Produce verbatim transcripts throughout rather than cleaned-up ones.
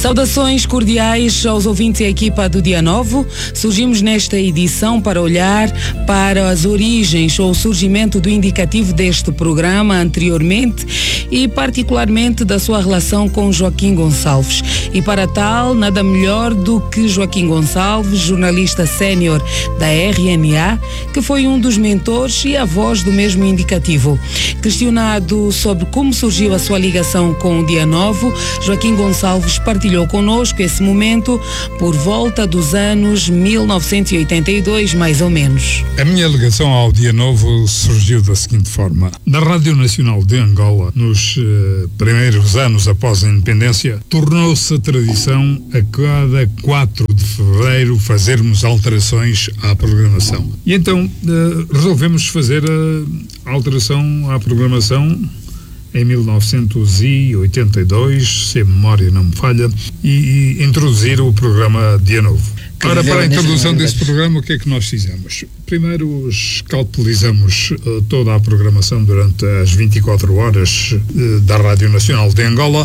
Saudações cordiais aos ouvintes e à equipa do Dia Novo. Surgimos nesta edição para olhar para as origens ou o surgimento do indicativo deste programa anteriormente e particularmente da sua relação com Joaquim Gonçalves. E para tal, nada melhor do que Joaquim Gonçalves, jornalista sénior da R N A, que foi um dos mentores e a voz do mesmo indicativo. Questionado sobre como surgiu a sua ligação com o Dia Novo, Joaquim Gonçalves partilhou conosco esse momento por volta dos anos mil novecentos e oitenta e dois, mais ou menos. A minha ligação ao Dia Novo surgiu da seguinte forma. Na Rádio Nacional de Angola, nos uh, primeiros anos após a independência, tornou-se a tradição a cada quatro de fevereiro fazermos alterações à programação. E então uh, resolvemos fazer a alteração à programação em mil novecentos e oitenta e dois, se a memória não me falha, e, e introduzir o programa Dia Novo. Ora, para a introdução desse programa, o que é que nós fizemos? Primeiro, escalpelizamos uh, toda a programação durante as vinte e quatro horas uh, da Rádio Nacional de Angola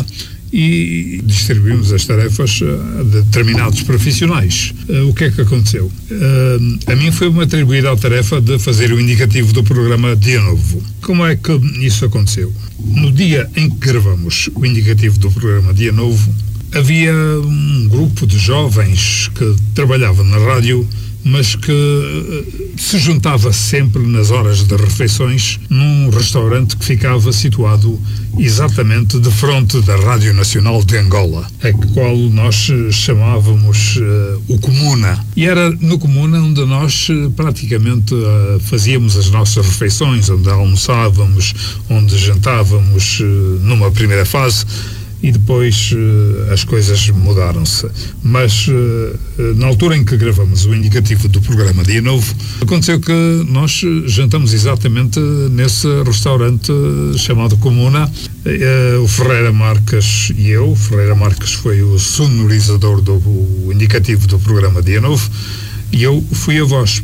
e distribuímos as tarefas uh, de determinados profissionais. Uh, o que é que aconteceu? Uh, a mim foi-me atribuída a tarefa de fazer o indicativo do programa Dia Novo. Como é que isso aconteceu? No dia em que gravamos o indicativo do programa Dia Novo, havia um grupo de jovens que trabalhava na rádio, mas que se juntava sempre nas horas de refeições num restaurante que ficava situado exatamente de frente da Rádio Nacional de Angola, a qual nós chamávamos uh, o Comuna. E era no Comuna onde nós uh, praticamente uh, fazíamos as nossas refeições, onde almoçávamos, onde jantávamos uh, numa primeira fase. E depois uh, as coisas mudaram-se. Mas uh, na altura em que gravamos o indicativo do programa Dia Novo, aconteceu que nós jantamos exatamente nesse restaurante chamado Comuna. Uh, o Ferreira Marques e eu, Ferreira Marques foi o sonorizador do o indicativo do programa Dia Novo e eu fui a voz.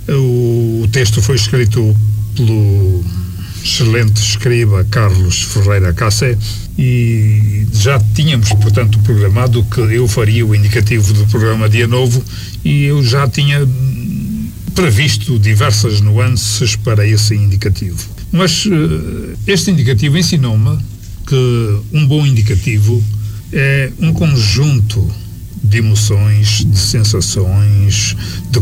Uh, o texto foi escrito pelo excelente escriba Carlos Ferreira Cassé e já tínhamos, portanto, programado que eu faria o indicativo do programa Dia Novo e eu já tinha previsto diversas nuances para esse indicativo. Mas uh, este indicativo ensinou-me que um bom indicativo é um conjunto de emoções, de sensações, de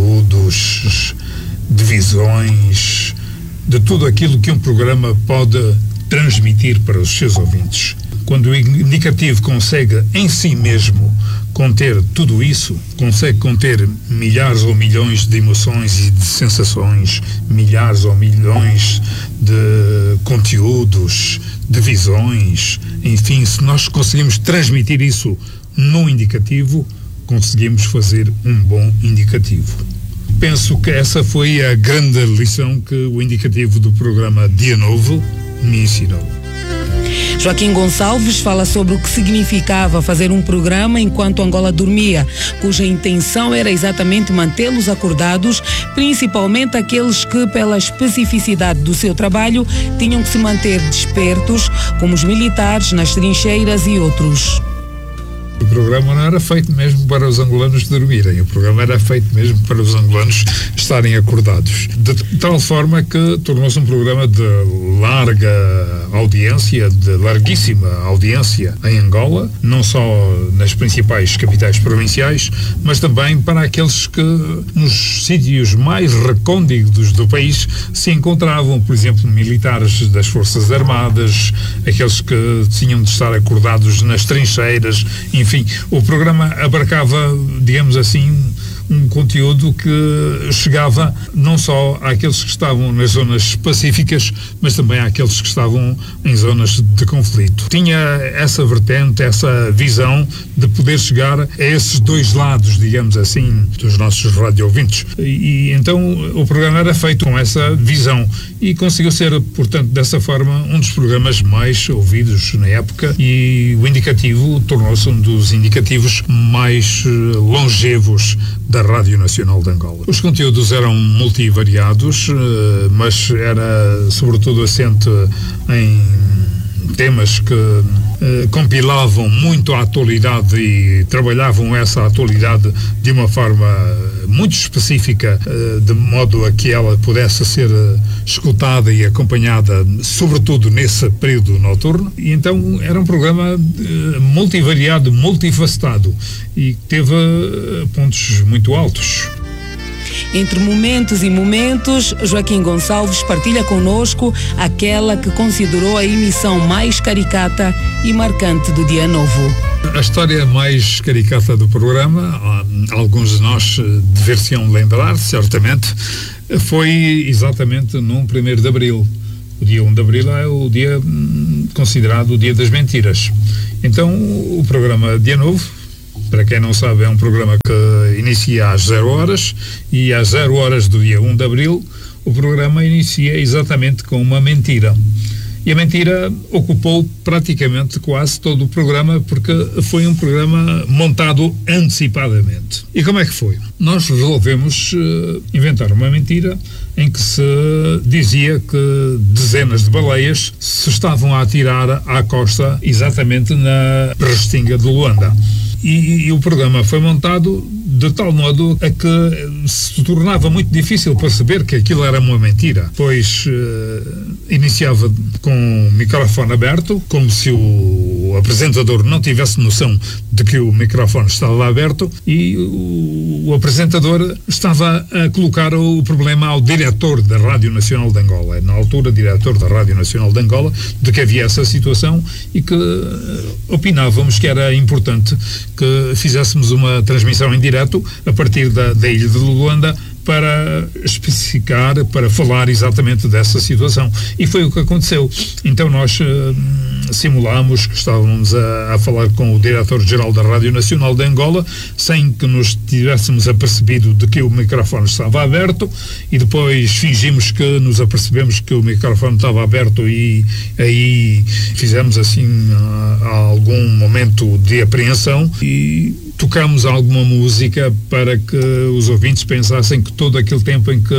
conteúdos, de visões, de tudo aquilo que um programa pode transmitir para os seus ouvintes. Quando o indicativo consegue em si mesmo conter tudo isso, consegue conter milhares ou milhões de emoções e de sensações, milhares ou milhões de conteúdos, de visões, enfim, se nós conseguimos transmitir isso num indicativo, conseguimos fazer um bom indicativo. Penso que essa foi a grande lição que o indicativo do programa Dia Novo me ensinou. Joaquim Gonçalves fala sobre o que significava fazer um programa enquanto Angola dormia, cuja intenção era exatamente mantê-los acordados, principalmente aqueles que, pela especificidade do seu trabalho, tinham que se manter despertos, como os militares nas trincheiras e outros. O programa não era feito mesmo para os angolanos dormirem, o programa era feito mesmo para os angolanos estarem acordados. De tal forma que tornou-se um programa de larga audiência, de larguíssima audiência em Angola, não só nas principais capitais provinciais, mas também para aqueles que nos sítios mais recônditos do país se encontravam, por exemplo, militares das Forças Armadas, aqueles que tinham de estar acordados nas trincheiras, enfim. Enfim, o programa abarcava, digamos assim, um conteúdo que chegava não só àqueles que estavam nas zonas pacíficas, mas também àqueles que estavam em zonas de conflito. Tinha essa vertente, essa visão de poder chegar a esses dois lados, digamos assim, dos nossos radio-ouvintes. E, e então o programa era feito com essa visão e conseguiu ser, portanto, dessa forma, um dos programas mais ouvidos na época e o indicativo tornou-se um dos indicativos mais longevos da Rádio Nacional de Angola. Os conteúdos eram multivariados, mas era sobretudo assente em temas que eh, compilavam muito a atualidade e trabalhavam essa atualidade de uma forma muito específica, eh, de modo a que ela pudesse ser eh, escutada e acompanhada, sobretudo nesse período noturno. E então era um programa eh, multivariado, multifacetado e teve eh, pontos muito altos. Entre momentos e momentos, Joaquim Gonçalves partilha conosco aquela que considerou a emissão mais caricata e marcante do Dia Novo. A história mais caricata do programa, alguns de nós dever-se-ão lembrar, certamente, foi exatamente no primeiro de Abril. O dia um de Abril é o dia considerado o Dia das Mentiras. Então, o programa Dia Novo, para quem não sabe, é um programa que inicia às zero horas e às zero horas do dia um de Abril o programa inicia exatamente com uma mentira. E a mentira ocupou praticamente quase todo o programa, porque foi um programa montado antecipadamente. E como é que foi? Nós resolvemos uh, inventar uma mentira em que se dizia que dezenas de baleias se estavam a atirar à costa exatamente na Restinga de Luanda. E, e o programa foi montado de tal modo a que se tornava muito difícil perceber que aquilo era uma mentira, pois uh, iniciava com o microfone aberto, como se o apresentador não tivesse noção de que o microfone estava aberto, e o, o apresentador estava a colocar o problema ao diretor da Rádio Nacional de Angola, na altura diretor da Rádio Nacional de Angola, de que havia essa situação e que uh, opinávamos que era importante que fizéssemos uma transmissão em direto a partir da, da ilha de Luanda para especificar, para falar exatamente dessa situação. E foi o que aconteceu. Então nós uh, simulámos que estávamos a, a falar com o diretor-geral da Rádio Nacional de Angola, sem que nos tivéssemos apercebido de que o microfone estava aberto, e depois fingimos que nos apercebemos que o microfone estava aberto, e aí fizemos assim uh, algum momento de apreensão e tocámos alguma música para que os ouvintes pensassem que todo aquele tempo em que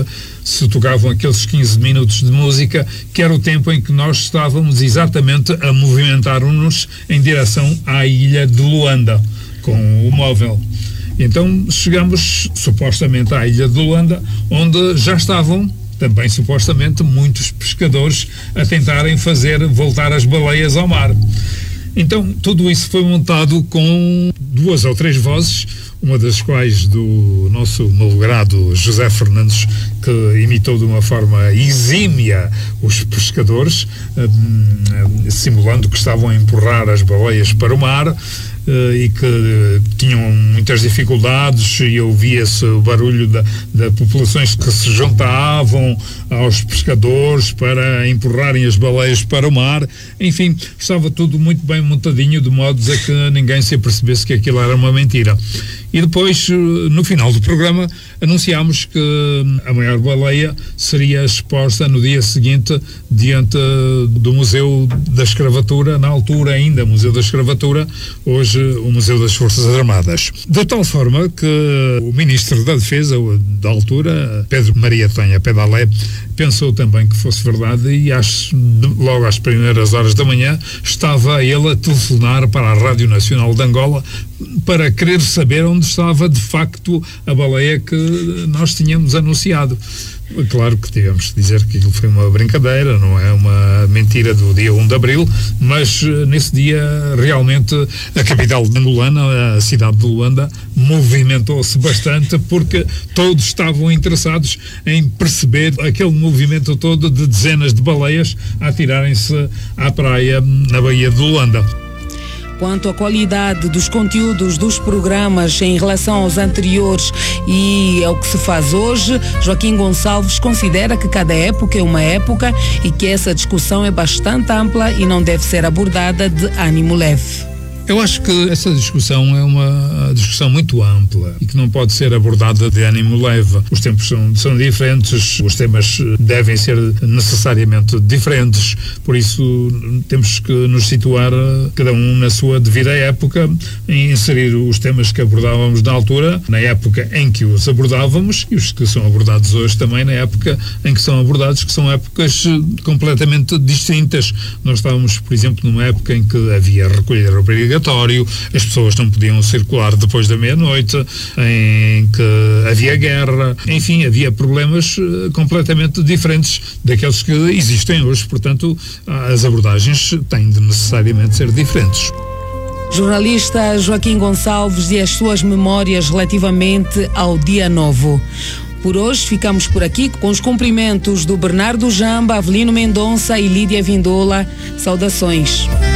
se tocavam aqueles quinze minutos de música, que era o tempo em que nós estávamos exatamente a movimentar-nos em direção à ilha de Luanda, com o móvel. Então chegamos supostamente à ilha de Luanda, onde já estavam também supostamente muitos pescadores a tentarem fazer voltar as baleias ao mar. Então, tudo isso foi montado com duas ou três vozes, uma das quais do nosso malogrado José Fernandes, que imitou de uma forma exímia os pescadores, um, simulando que estavam a empurrar as baleias para o mar, Uh, e que tinham muitas dificuldades, e ouvia-se o barulho da, da populações que se juntavam aos pescadores para empurrarem as baleias para o mar. Enfim, estava tudo muito bem montadinho, de modo a que ninguém se apercebesse que aquilo era uma mentira. E depois, no final do programa, anunciámos que a maior baleia seria exposta no dia seguinte diante do Museu da Escravatura, na altura ainda Museu da Escravatura, hoje o Museu das Forças Armadas. De tal forma que o Ministro da Defesa, da altura, Pedro Maria Tonha Pedalé, pensou também que fosse verdade, e às, logo às primeiras horas da manhã estava ele a telefonar para a Rádio Nacional de Angola para querer saber onde estava de facto a baleia que nós tínhamos anunciado. Claro que tivemos que dizer que aquilo foi uma brincadeira, não é uma mentira do dia um de Abril, mas nesse dia realmente a capital de angolana, a cidade de Luanda, movimentou-se bastante, porque todos estavam interessados em perceber aquele movimento todo de dezenas de baleias a atirarem-se à praia na Baía de Luanda. Quanto à qualidade dos conteúdos dos programas em relação aos anteriores e ao que se faz hoje, Joaquim Gonçalves considera que cada época é uma época e que essa discussão é bastante ampla e não deve ser abordada de ânimo leve. Eu acho que essa discussão é uma discussão muito ampla e que não pode ser abordada de ânimo leve. Os tempos são, são diferentes, os temas devem ser necessariamente diferentes, por isso temos que nos situar cada um na sua devida época, em inserir os temas que abordávamos na altura, na época em que os abordávamos, e os que são abordados hoje também na época em que são abordados, que são épocas completamente distintas. Nós estávamos, por exemplo, numa época em que havia recolher obrigatório, as pessoas não podiam circular depois da meia-noite, em que havia guerra, enfim, havia problemas completamente diferentes daqueles que existem hoje, portanto, as abordagens têm de necessariamente ser diferentes. Jornalista Joaquim Gonçalves e as suas memórias relativamente ao Dia Novo. Por hoje ficamos por aqui com os cumprimentos do Bernardo Jamba, Avelino Mendonça e Lídia Vindola. Saudações.